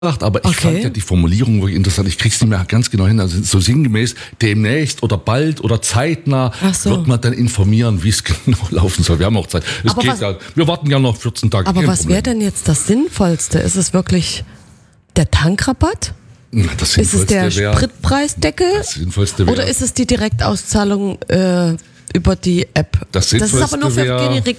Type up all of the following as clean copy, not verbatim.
aber ich fand ja die Formulierung wirklich interessant. Ich krieg's nicht mehr ganz genau hin. Also so sinngemäß, demnächst oder bald oder zeitnah wird man dann informieren, wie es genau laufen soll. Wir haben auch Zeit. Wir warten ja noch 14 Tage. Aber was wäre denn jetzt das Sinnvollste? Ist es wirklich der Tankrabatt? Das ist es der Spritpreisdeckel? Das Sinnvollste wäre. Oder ist es die Direktauszahlung über die App? Das ist aber nur für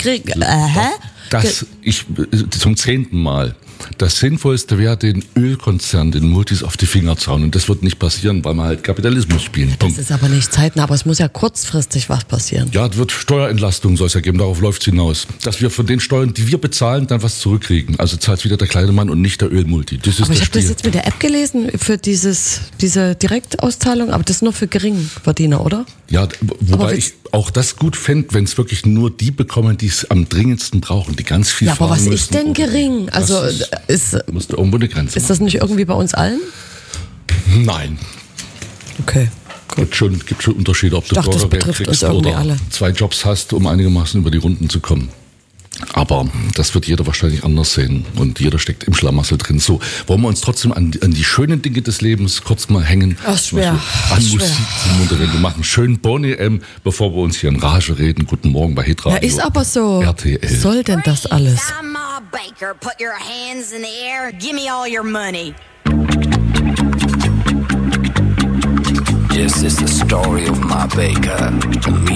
zum 10. Mal. Das Sinnvollste wäre, den Ölkonzern, den Multis auf die Finger zu hauen. Und das wird nicht passieren, weil wir halt Kapitalismus spielen. Das ist aber nicht zeitnah, aber es muss ja kurzfristig was passieren. Ja, es wird Steuerentlastung, soll es ja geben. Darauf läuft es hinaus. Dass wir von den Steuern, die wir bezahlen, dann was zurückkriegen. Also zahlt wieder der kleine Mann und nicht der Ölmulti. Das ist aber ich habe Spiel. Das jetzt mit der App gelesen, für diese Direktauszahlung, aber das ist nur für Geringverdiener, oder? Ja, wobei ich auch das gut fände, wenn es wirklich nur die bekommen, die es am dringendsten brauchen, die ganz viel fahren müssen. Ja, aber was ist denn gering? Also musst du irgendwo eine Grenze ist das nicht irgendwie bei uns allen? Nein. Okay. Gibt schon Unterschiede, ob du Bürgergeld kriegst oder alle. 2 Jobs hast, um einigermaßen über die Runden zu kommen. Aber das wird jeder wahrscheinlich anders sehen und jeder steckt im Schlamassel drin. So, wollen wir uns trotzdem an die schönen Dinge des Lebens kurz mal hängen? Ach, schwer. An Musik zum Mundreden. Wir machen schön Bonnie M, bevor wir uns hier in Rage reden. Guten Morgen bei Hitradio. Ja, ist aber so. RTL. Was soll denn das alles? I'm Ma Baker. Put your hands in the air. Give me all your money. This is the story of Ma Baker.